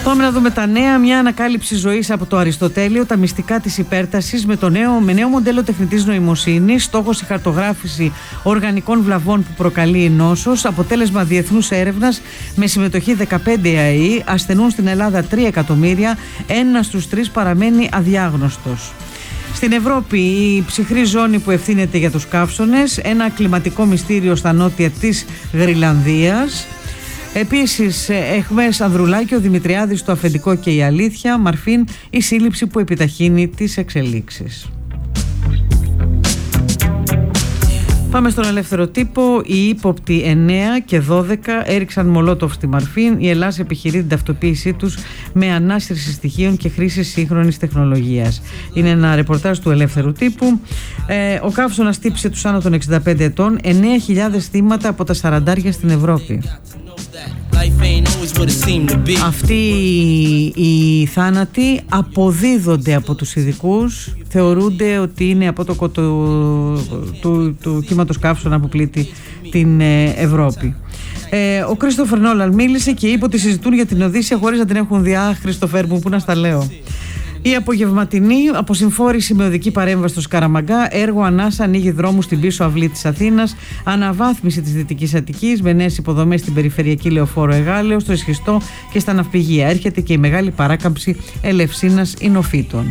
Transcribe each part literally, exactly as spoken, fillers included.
Πάμε να δούμε τα νέα. Μια ανακάλυψη ζωής από το Αριστοτέλειο, τα μυστικά της υπέρτασης με, το νέο, με νέο μοντέλο τεχνητής νοημοσύνης. Στόχος η χαρτογράφηση οργανικών βλαβών που προκαλεί η νόσος. Αποτέλεσμα διεθνούς έρευνας με συμμετοχή δεκαπέντε ΑΕΗ. Ασθενούν στην Ελλάδα τρία εκατομμύρια. Ένας στους τρεις παραμένει αδιάγνωστος. Στην Ευρώπη, η ψυχρή ζώνη που ευθύνεται για τους καύσωνες. Ένα κλιματικό μυστήριο στα νότια της Γρυλανδίας. Επίσης, Εχμές Ανδρουλάκη, ο Δημητριάδης, το αφεντικό και η αλήθεια. Μαρφίν, η σύλληψη που επιταχύνει τις εξελίξεις. Πάμε στον ελεύθερο τύπο. Οι ύποπτοι εννέα και δώδεκα έριξαν μολότοφ στη Μαρφίν. Η Ελλάδα επιχειρεί την ταυτοποίησή τους με ανάσυρση στοιχείων και χρήση σύγχρονης τεχνολογίας. Είναι ένα ρεπορτάζ του ελεύθερου τύπου. Ε, ο καύσωνας τύψε τους άνω των εξήντα πέντε ετών. εννέα χιλιάδες θύματα από τα σαραντάρια στην Ευρώπη. Αυτοί οι θάνατοι αποδίδονται από τους ειδικούς, θεωρούνται ότι είναι από το του, του, του κύματος καύσωνα που πλήττει την Ευρώπη. Ε, ο Κρίστοφερ Νόλαν μίλησε και είπε ότι συζητούν για την Οδύσσεια χωρίς να την έχουν δει. Χριστοφέρ μου, πού να στα λέω. Η απογευματινή αποσυμφόρηση με οδική παρέμβαση στο Σκαραμαγκά, έργο ανάσα, ανοίγει δρόμους στην πίσω αυλή της Αθήνας, αναβάθμιση της Δυτικής Αττικής με νέες υποδομές στην περιφερειακή λεωφόρο Εγάλεο, στο Εσχιστό και στα ναυπηγεία. Έρχεται και η μεγάλη παράκαμψη Ελευσίνας Ινοφύτων.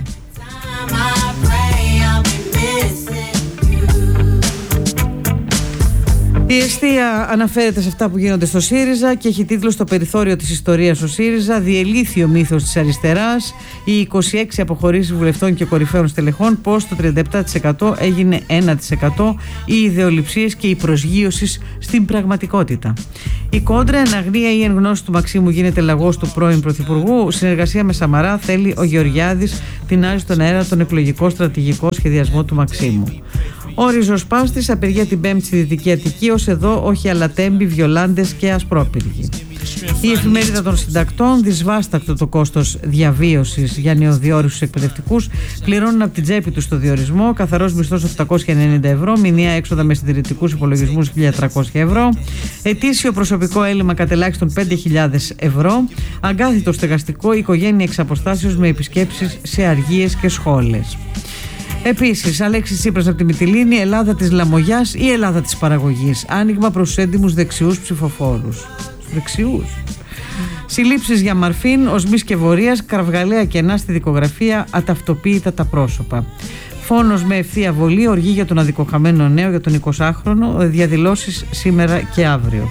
Η εστία αναφέρεται σε αυτά που γίνονται στο ΣΥΡΙΖΑ και έχει τίτλο «Στο περιθώριο της ιστορίας ο ΣΥΡΙΖΑ, διελήθη ο μύθος της αριστεράς, οι είκοσι έξι αποχωρήσεις βουλευτών και κορυφαίων στελεχών, πώς το τριάντα επτά τοις εκατό έγινε ένα τοις εκατό, οι ιδεολειψίες και η προσγείωση στην πραγματικότητα». Η κόντρα, εν αγνία ή εν γνώση του Μαξίμου, γίνεται λαγός του πρώην Πρωθυπουργού. Συνεργασία με Σαμαρά θέλει ο Γεωργιάδης, τεινάζει στον αέρα τον εκλογικό στρατηγικό σχεδιασμό του Μαξίμου. Ο ριζοσπάστης απεργία την Πέμπτη στη Δυτική Αττική, ως εδώ όχι αλατέμποι, βιολάντες και ασπρόπυργοι. Η εφημερίδα των συντακτών, δυσβάστακτο το κόστος διαβίωσης για νεοδιόριστους εκπαιδευτικούς, πληρώνουν από την τσέπη τους το διορισμό, καθαρός μισθός οκτακόσια ενενήντα ευρώ, μηνιαία έξοδα με συντηρητικούς υπολογισμούς χίλια τριακόσια ευρώ, ετήσιο προσωπικό έλλειμμα κατελάχιστον πέντε χιλιάδες ευρώ, αγκάθιτο στεγαστικό, οικογένεια εξ αποστάσεως με επισκέψεις σε αργίες και σχόλες. Επίσης, Αλέξης Τσίπρας από τη Μυτιλήνη, Ελλάδα της Λαμογιάς ή Ελλάδα της παραγωγής. Άνοιγμα προς τους έντιμους δεξιούς ψηφοφόρους. Δεξιούς. Συλλήψεις για Μαρφίν, οσμής και βορείας, κραυγαλαία κενά στη δικογραφία, αταυτοποίητα τα πρόσωπα. Φόνος με ευθεία βολή, οργή για τον αδικοχαμένο νέο, για τον εικοσάχρονο, διαδηλώσεις σήμερα και αύριο.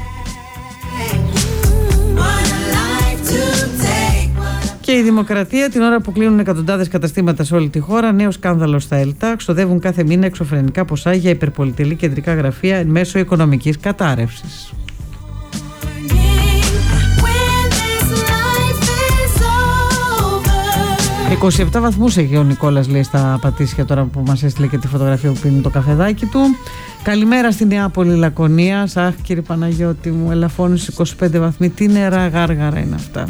Και η Δημοκρατία, την ώρα που κλείνουν εκατοντάδες καταστήματα σε όλη τη χώρα, νέο σκάνδαλο στα ΕΛΤΑ, ξοδεύουν κάθε μήνα εξωφρενικά ποσά για υπερπολιτελή κεντρικά γραφεία εν μέσω οικονομικής κατάρρευσης. είκοσι επτά βαθμούς έχει ο Νικόλας, λέει, στα Πατήσια, τώρα που μας έστειλε και τη φωτογραφία που πίνει το καφεδάκι του. Καλημέρα στη Νεάπολη Λακωνίας. Αχ, κύριε Παναγιώτη μου, ελαφώνεις είκοσι πέντε βαθμοί. Τι νερά γάργαρα είναι αυτά.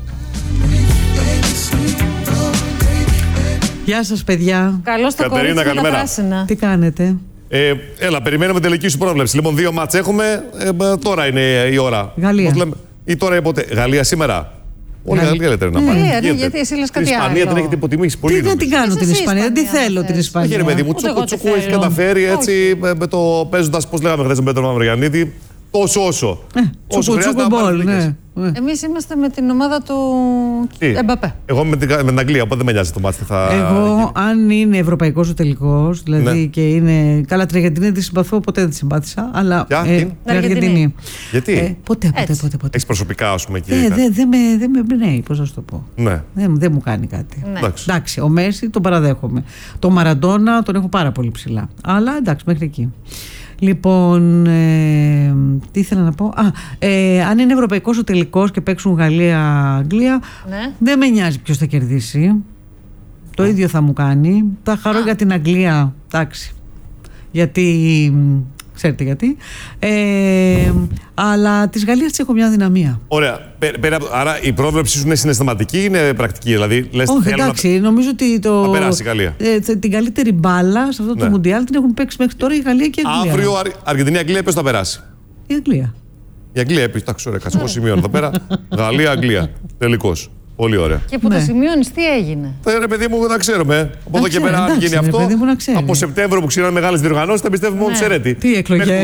Γεια σας, παιδιά. Καλώς το κορίτσι με τα πράσινα. Τι κάνετε? Ε, έλα, περιμένουμε τελική σου πρόβλεψη. Λοιπόν, δύο μάτς έχουμε. Ε, τώρα είναι η ώρα. Γαλλία. Λέμε, ή τώρα ή ποτέ. Γαλλία σήμερα. Όλη η Γαλλία λέτε να πάει. Ναι, γιατί εσύ λες κάτι άλλο. Η Ισπανία την έχετε υποτιμήσει πολύ. Τι να την κάνω την Ισπανία, δεν τη θέλω την Ισπανία. Όχι, ρε παιδί μου, τσούκου τσούκου έχει καταφέρει έτσι με το παίζοντας, πώς λέγαμε χθες με τον Μαυρογιαννίδη. Τόσο όσο. Ε, όσο χρειάζεται να πάρει. Ναι. Εμείς είμαστε με την ομάδα του Εμπαπέ. Εγώ με την, με την Αγγλία, οπότε δεν με νοιάζει το μάτι. Θα... Εγώ, αν είναι ευρωπαϊκός ο τελικός, δηλαδή ναι. και είναι. Καλά, την Αργεντινή δεν τη συμπαθώ, ποτέ δεν τη συμπάθησα. Αλλά. Ποια, ε, την Αργεντινή. Γιατί? Ε, ποτέ, ποτέ, ποτέ, ποτέ. Έχεις προσωπικά, ας πούμε, εκεί. Ε, δεν δε με, δε με εμπνέει, πώς να σου το πω. Ναι. Δεν δε μου κάνει κάτι. Ναι. Εντάξει. εντάξει, ο Μέση τον παραδέχομαι. Το Μαραντόνα τον έχω πάρα πολύ ψηλά. Αλλά εντάξει, μέχρι εκεί. Λοιπόν, ε, τι ήθελα να πω. Α, ε, αν είναι ευρωπαϊκός ο τελικός και παίξουν Γαλλία-Αγγλία, ναι. δεν με νοιάζει ποιος θα κερδίσει. Το ίδιο θα μου κάνει. Θα χαρώ για την Αγγλία, εντάξει. Γιατί, ξέρετε γιατί. Ε, αλλά της Γαλλίας της έχω μια δυναμία. Ωραία. Πέρα, άρα η πρόβλεψή σου είναι συναισθηματική ή είναι πρακτική? Δηλαδή, λες, όχι, εντάξει, να... νομίζω ότι το, θα περάσει η Γαλλία. Ε, την καλύτερη μπάλα σε αυτό ναι. το Μουντιάλ την έχουν παίξει μέχρι τώρα η Γαλλία και η Αγγλία. Αύριο Αργεντινή-Αγγλία ποιος θα περάσει? Η Αγγλία. Η Αγγλία επίσης, εντάξει, ωραία, κάτσε εγώ σημειώνω εδώ πέρα. Γαλλία-Αγγλία. Τελικός. Πολύ ωραία. Και που Ναι. το σημειώνει, τι έγινε. Ε, ρε παιδί μου, δεν ξέρουμε. Από εδώ και πέρα, αν γίνει αυτό, από Σεπτέμβριο που ξεκινάνε μεγάλες διοργανώσεις, θα πιστεύουμε ότι ξέρετε. Τι εκλογές.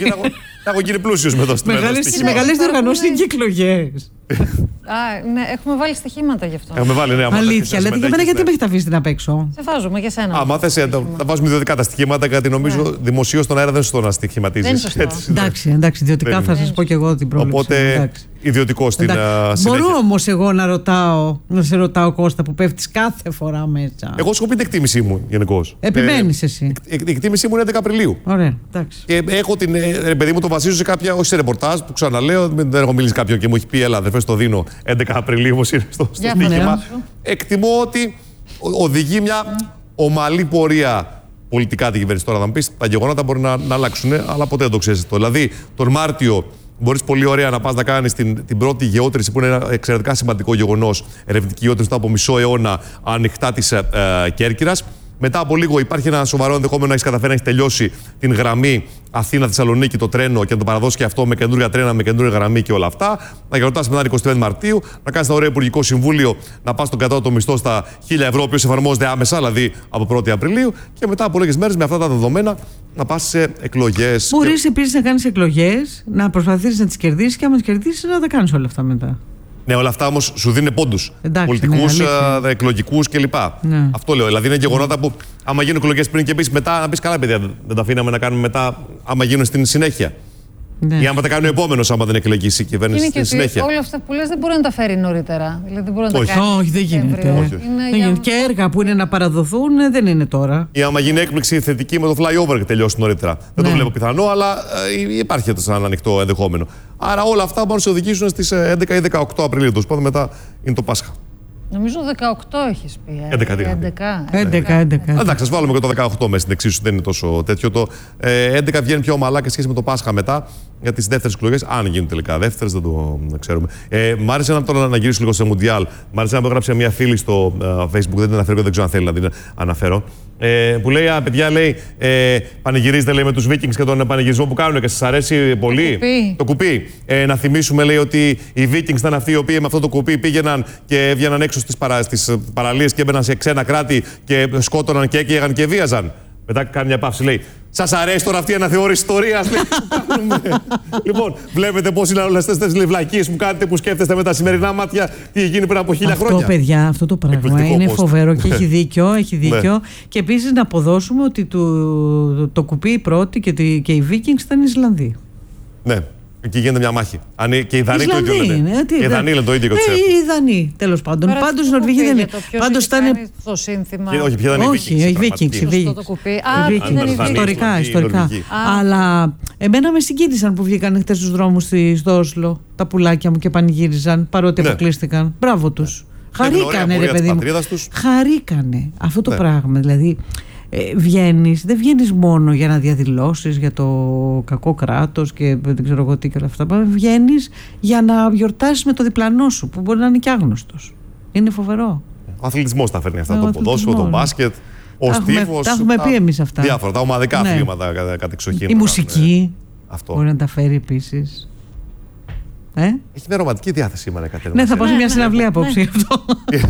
Θα έχω γίνει πλούσιος με το στοιχείο. Στις μεγάλες διοργανώσεις είναι και εκλογές. Α, ναι, έχουμε βάλει στοιχήματα γι' αυτό. Έχουμε βάλει, ναι, αλήθεια, λέτε για μένα, γιατί με έχετε αφήσει την απ' έξω. Σε βάζουμε για σένα. Άμα θες, θα βάζουμε ιδιωτικά τα στοιχήματα, γιατί νομίζω ναι. δημοσίως στον αέρα δεν είναι σωστό να στοιχηματίζεις. Εντάξει, εντάξει, ιδιωτικά θα σας πω και εγώ την πρόβλεψη. Οπότε ιδιωτικό στην συνέχεια. Μπορώ όμως εγώ να ρωτάω, να σε ρωτάω, Κώστα, που πέφτεις κάθε φορά μέσα. Εγώ σου έχω πει την εκτίμησή μου γενικώς. Επιμένεις εσύ. Η εκτίμησή μου είναι έντεκα Απριλίου. Ωραία, εντάξει. Και έχω την. Ρε παιδί μου, το βασίζω σε κάποια. Όχι σε ρεπορτάζ που ξαναλέω. Δεν έχω μιλήσει κάποιον και μου έχει πει, έλα, αδερφέ, το δίνω έντεκα Απριλίου, όπως είναι στο, στο στοίχημα. Εκτιμώ ότι οδηγεί μια ομαλή πορεία πολιτικά την κυβέρνηση. Τώρα θα μου πει, τα γεγονότα μπορεί να, να αλλάξουν, αλλά ποτέ δεν το ξέρει αυτό. Δηλαδή, τον Μάρτιο μπορείς πολύ ωραία να πας να κάνεις την, την πρώτη γεώτρηση, που είναι ένα εξαιρετικά σημαντικό γεγονός, ερευνητική γεώτρηση από μισό αιώνα ανοιχτά της ε, ε, Κέρκυρας. Μετά από λίγο υπάρχει ένα σοβαρό ενδεχόμενο να έχει καταφέρει να έχει τελειώσει την γραμμή Αθήνα-Θεσσαλονίκη, το τρένο, και να το παραδώσει και αυτό με καινούργια τρένα, με καινούργια γραμμή και όλα αυτά. Να γιορτάσει μετά την εικοστή πέμπτη Μαρτίου, να κάνει ένα ωραίο Υπουργικό Συμβούλιο, να πα στον κατώτατο μισθό στα χίλια ευρώ, ο οποίος εφαρμόζεται άμεσα, δηλαδή από πρώτη Απριλίου, και μετά από λίγες μέρες με αυτά τα δεδομένα να πα σε εκλογές. Μπορείς και... επίσης να κάνεις εκλογές, να προσπαθήσεις να τις κερδίσεις, και άμα τις κερδίσεις να τα κάνεις όλα αυτά μετά. Ναι, όλα αυτά όμως σου δίνουν πόντους. Πολιτικούς, ναι, εκλογικούς κλπ. Ναι. Αυτό λέω. Δηλαδή είναι γεγονότα που άμα γίνουν εκλογές πριν και πει μετά, να πει καλά, παιδιά, δεν τα αφήναμε να κάνουμε μετά, άμα γίνουν στην συνέχεια. Ναι. Ή άμα τα κάνει ο επόμενος, άμα δεν εκλεγήσει η κυβέρνηση είναι στην και συνέχεια. Όλα αυτά που λες δεν μπορεί να τα φέρει νωρίτερα. Δηλαδή μπορεί να όχι. τα κάνει. Όχι, δεν γίνεται. Όχι. Όχι. Είναι για... Και έργα που είναι να παραδοθούν δεν είναι τώρα. Ή άμα γίνει έκπληξη θετική με το flyover και τελειώσει νωρίτερα. Ναι. Δεν το βλέπω πιθανό, αλλά ε, υπάρχει ένα ανοιχτό ενδεχόμενο. Άρα όλα αυτά μπορούν να σε οδηγήσουν στις έντεκα ή δεκαοκτώ Απριλίου. Το σπάθο μετά είναι το Πάσχα. Νομίζω δεκαοκτώ έχεις πει. Ε. έντεκα. έντεκα, έντεκα. Εντάξει, ας βάλουμε και το δεκαοκτώ μέσα στην εξίσου, δεν είναι τόσο τέτοιο. Το ε, έντεκα βγαίνει πιο ομαλά και σχέση με το Πάσχα μετά για τις δεύτερες εκλογές. Αν γίνουν τελικά δεύτερες, δεν το ξέρουμε. Ε, μ' άρεσε να, τώρα, να γυρίσω λίγο σε Μουντιάλ. Μ' άρεσε να το έγραψε μια φίλη στο uh, Facebook, δεν την αναφέρω, δεν ξέρω αν θέλει να την αναφέρω. Ε, που λέει, α, παιδιά, λέει, ε, πανηγυρίζετε, λέει, με τους Vikings και τον πανηγυρισμό που κάνουν και σας αρέσει πολύ. Το κουπί. Το κουπί. Ε, να θυμίσουμε, λέει, ότι οι Vikings ήταν αυτοί οι οποίοι με αυτό το κουπί πήγαιναν και έβγαιναν έξω στις, παρα, στις παραλίες και έμπαιναν σε ξένα κράτη και σκότωναν και έκαιγαν και βίαζαν. Μετά κάνει μια παύση, λέει, σας αρέσει τώρα αυτή η αναθεώρηση ιστορίας, λέει, που κάνουμε. Λοιπόν, βλέπετε πώς είναι όλες αυτές τις βλακίες που κάνετε, που σκέφτεστε με τα σημερινά μάτια τι γίνει πριν από χίλια αυτό, χρόνια. Αυτό, παιδιά, αυτό το πράγμα εκπληκτικό είναι πώς. Φοβερό και έχει δίκιο, έχει δίκιο. Ναι. Και επίσης να αποδώσουμε ότι το, το, το κουπί πρώτη και, τη, και οι Vikings ήταν Ισλανδοί. Ναι. Εκεί γίνεται μια μάχη. Και οι Δανείοι το ίδιο λένε. Ναι, οι Δανείοι λένε το ίδιο. Ε, οι Δανείοι, τέλος πάντων. Πάντως οι Νορβηγοί δεν είναι. Πάντως ήταν. Το σύνθημα. Όχι, ποια ήταν οι Vikings. Ιστορικά, ιστορικά. Αλλά εμένα με συγκίνησαν που βγήκαν χτες στους δρόμους στο Όσλο τα πουλάκια μου και πανηγύριζαν, παρότι αποκλείστηκαν. Μπράβο τους. Χαρήκανε, ρε παιδί μου. Χαρήκανε αυτό το πράγμα. Δηλαδή. Ε, βγαίνεις, δεν βγαίνεις μόνο για να διαδηλώσεις για το κακό κράτος και δεν ξέρω εγώ τι και όλα αυτά. Βγαίνεις για να γιορτάσεις με το διπλανό σου που μπορεί να είναι και άγνωστος. Είναι φοβερό. Ο αθλητισμός τα φέρνει αυτά. Ο το ποδόσφαιρο, το μπάσκετ, ο στίβος. Τα έχουμε πει εμείς αυτά. Διάφορα, τα ομαδικά ναι. αθλήματα κατεξοχήν. Η μουσική αυτό. Μπορεί να τα φέρει επίσης. Ε? Έχει μια ρομαντική διάθεση σήμερα, Κατερίνα. Ναι, θα πάω σε μια συναυλία απόψε γι' αυτό.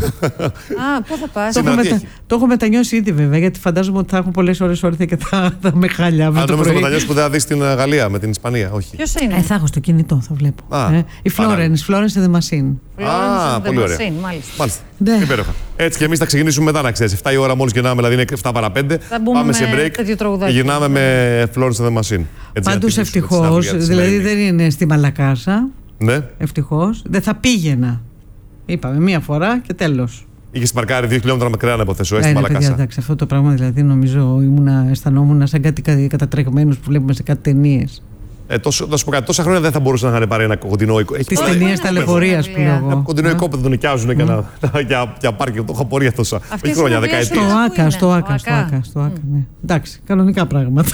Α, πού θα πας? Το έχω μετανιώσει ήδη βέβαια, γιατί φαντάζομαι ότι θα έχω πολλές ώρες όρθια και θα με χάλια. Αν το μετανιώσει που δεν θα δεις στην Γαλλία με την Ισπανία, όχι. Ποιος είναι? Ε, θα έχω στο κινητό, θα βλέπω. Η Florence, Florence and the Machine. Α, πολύ ωραία. Μάλιστα. Υπέροχα. Έτσι και εμείς θα ξεκινήσουμε μετά, να ξέρεις. εφτά η ώρα μόλις γυρνάμε, δηλαδή είναι εφτά παρά πέντε. Πάμε σε break και γυρνάμε με Florence and the Machine. Πάντως ευτυχώς, δηλαδή δεν είναι στη Μαλακάσα. Ναι. Ευτυχώς. Δεν θα πήγαινα. Είπαμε μία φορά και τέλος. Είχε σπαρκάρει δύο χιλιόμετρα μακριά να υποθέσω, έτσι, στη Μαλακάσα. Εντάξει, αυτό το πράγμα δηλαδή νομίζω ήμουνα, αισθανόμουν σαν κάτι κατατρεγμένους που βλέπουμε σε κάτι ταινίες. Ε, τόσο, τόσο, τόσα χρόνια δεν θα μπορούσαν να είχαν πάρει ένα κοντινό οικόπεδο. Τις ταινίες ταλαιπωρίας που λέω. Ένα κοντινό οικόπεδο τον νοικιάζουν για πάρκινγκ. Το είχα πορεία τόσα. Όχι χρόνια, δεκαετίες. Στο Άκα, στο Άκα. Εντάξει, κανονικά πράγματα.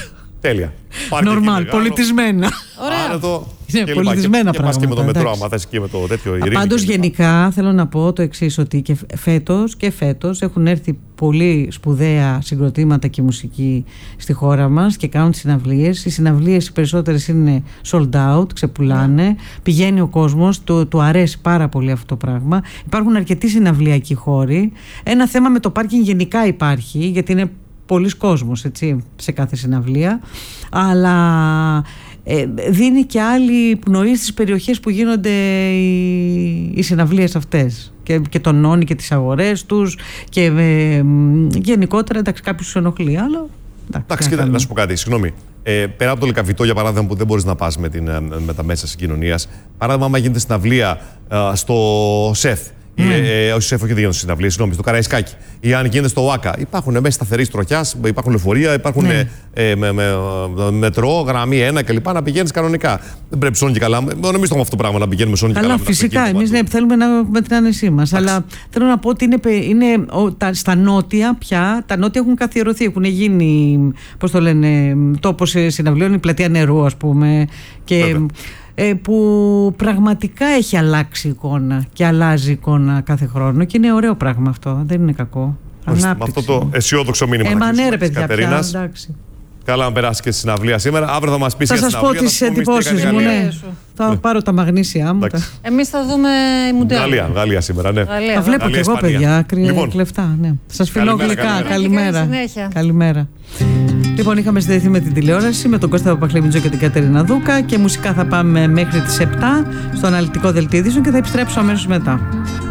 Τέλεια. Νορμάλ, πολιτισμένα. Ωραία. Το... Είναι πολιτισμένα και, πράγματα. Και πας και με το μετρό, άμα θες και με το τέτοιο ειρήνη. Πάντως γενικά θέλω να πω το εξής, ότι και φέτος και φέτος έχουν έρθει πολύ σπουδαία συγκροτήματα και μουσική στη χώρα μας και κάνουν συναυλίες. Οι συναυλίες οι περισσότερες είναι sold out, ξεπουλάνε, yeah. Πηγαίνει ο κόσμος, του, του αρέσει πάρα πολύ αυτό το πράγμα. Υπάρχουν αρκετοί συναυλιακοί χώροι. Ένα θέμα με το πάρκινγκ γενικά υπάρχει, γιατί είναι πολλής κόσμος, έτσι, σε κάθε συναυλία, αλλά ε, δίνει και άλλη πνοή στις περιοχές που γίνονται οι, οι συναυλίες αυτές και, και τονώνει και τις αγορές τους και ε, γενικότερα, εντάξει, κάποιος τους ενοχλεί, αλλά εντάξει, κοίτα, να σου πω κάτι, συγγνώμη. Ε, πέρα από το Λυκαβητό, για παράδειγμα, που δεν μπορείς να πας με, την, με τα μέσα συγκοινωνίας, παράδειγμα, άμα γίνεται συναυλία α, στο ΣΕΦ, Mm. Ε, όχι σε εφοχή, δεν γίνονται συναυλίες, συγγνώμη, στο Καραϊσκάκι. Ή αν γίνεται στο ΟΑΚΑ. Υπάρχουν μέσα σταθερή τροχιά, υπάρχουν λεωφορεία, υπάρχουν mm. ε, με, με, με, μετρό, γραμμή ένα κλπ. Να πηγαίνεις κανονικά. Δεν πρέπει σώνει και καλά. Εμείς το έχουμε αυτό το πράγμα να πηγαίνουμε σώνει και καλά. Αλλά φυσικά, εμείς ναι, θέλουμε να έχουμε την άνεσή μας. Αλλά θέλω να πω ότι είναι, είναι ο, τα, στα νότια πια, τα νότια έχουν καθιερωθεί. Έχουν γίνει, πώς το λένε, τόπος συναυλίων, η πλατεία Νερού, ας πούμε. Και, που πραγματικά έχει αλλάξει εικόνα και αλλάζει εικόνα κάθε χρόνο και είναι ωραίο πράγμα αυτό, δεν είναι κακό. Με αυτό το αισιόδοξο μήνυμα. Ε, μα ναι ρε παιδιά, πια, εντάξει. Καλά να περάσει και στη συναυλία σήμερα. Αύριο θα μας πεις για τη συναυλία. Θα σας πω τις εντυπώσεις μου, ναι. Θα πάρω τα μαγνήσια μου. Εμείς θα δούμε Μουντιάλ. Γαλλία, Γαλλία σήμερα, ναι. Τα βλέπω κι εγώ, παιδιά, κλεφτά, ναι. Σας φιλώ γλυκά, καλημέρα. Καλημέρα. Λοιπόν, είχαμε συνδεθεί με την τηλεόραση, με τον Κώστα Παπαχλεμιτζό και την Κατερίνα Δούκα και μουσικά θα πάμε μέχρι τις επτά στο αναλυτικό δελτίο ειδήσεων και θα επιστρέψω αμέσως μετά.